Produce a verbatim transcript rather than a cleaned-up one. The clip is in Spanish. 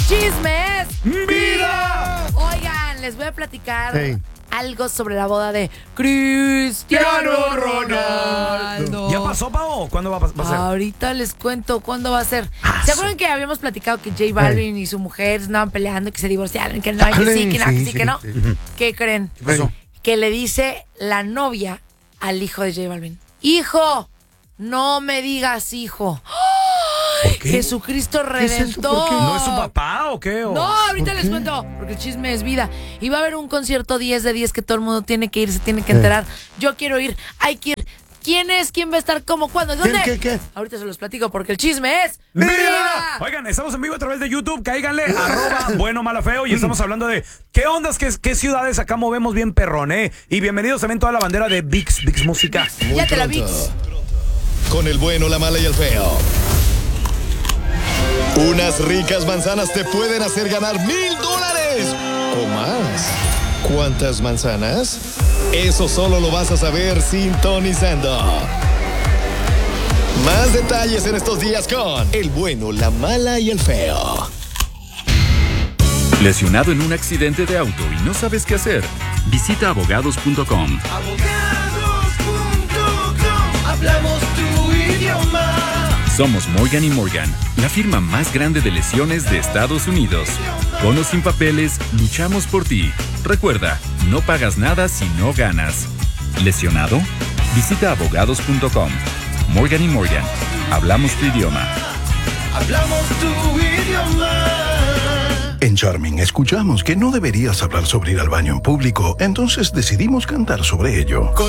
Chismes ¡Vida! Oigan, les voy a platicar Hey. algo sobre la boda de Cristiano Ronaldo. ¿Ya pasó, Pao? ¿Cuándo va a, pas- va a ser? Ahorita les cuento cuándo va a ser. Ah, ¿Se sí. acuerdan que habíamos platicado que J Balvin y su mujer andaban peleando, que se divorciaron, que no, que sí, que no, que sí, que no? ¿Qué creen? ¿Qué pasó? Que le dice la novia al hijo de J Balvin: hijo, no me digas hijo. ¿Por qué? Jesucristo ¿Qué es eso? redentor. ¿Por qué? ¿No es su papá o qué? O- No, ahorita ¿Por les qué? cuento, porque el chisme es vida. Y va a haber un concierto diez de diez que todo el mundo tiene que ir, se tiene que enterar. Yo quiero ir, hay que ir. ¿Quién es? ¿Quién va a estar? ¿Cómo? ¿Cuándo? ¿Dónde? ¿Qué, qué, qué? Ahorita se los platico porque el chisme es ¡Vida! vida. Oigan, estamos en vivo a través de YouTube. Cáiganle, arroba bueno, mala, feo. Y estamos hablando de qué ondas, qué, qué ciudades acá movemos bien perrón, ¿eh? Y bienvenidos también toda la bandera de VIX, VIX Música. Muy Ya te la pronto, vi. Con el bueno, la mala y el feo. Unas ricas manzanas te pueden hacer ganar mil dólares o más. ¿Cuántas manzanas? Eso solo lo vas a saber sintonizando. Más detalles en estos días con el bueno, la mala y el feo. ¿Lesionado en un accidente de auto y no sabes qué hacer? Visita abogados punto com. Hablamos tu idioma. Somos Morgan y Morgan, la firma más grande de lesiones de Estados Unidos. Con o sin papeles, luchamos por ti. Recuerda, no pagas nada si no ganas. ¿Lesionado? Visita abogados punto com. Morgan y Morgan, hablamos tu idioma. Hablamos tu idioma. En Charming escuchamos que no deberías hablar sobre ir al baño en público, entonces decidimos cantar sobre ello.